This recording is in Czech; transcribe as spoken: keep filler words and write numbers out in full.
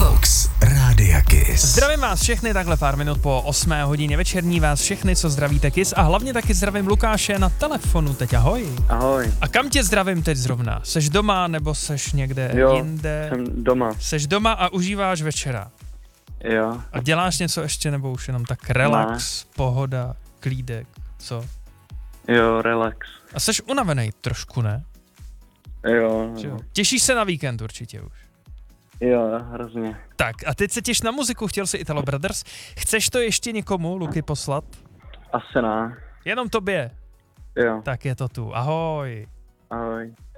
Lux Rádia Kiss. Zdravím vás všechny takhle pár minut po osmé hodině večerní, vás všechny, co zdravíte Kiss, a hlavně taky zdravím Lukáše na telefonu teď, ahoj. Ahoj. A kam tě zdravím teď zrovna? Seš doma nebo seš někde Jo, jinde? jsem doma. Seš doma a užíváš večera. Jo. A děláš něco ještě nebo už jenom tak relax, ne. Pohoda, klídek, co? Jo, relax. A seš unavený trošku, ne? Jo. jo. Těšíš se na víkend určitě už. Jo, hrozně. Tak a teď se těš na muziku, chtěl jsi Italo Brothers. Chceš to ještě někomu, Luky, poslat? Asi ne. Jenom tobě. Jo. Tak je to tu. Ahoj. Ahoj.